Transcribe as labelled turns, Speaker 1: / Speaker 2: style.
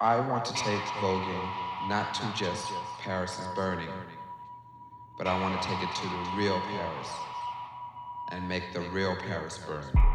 Speaker 1: I want to take voguing not to just Paris is burning, but I want to take it to the real Paris and make the real Paris burn.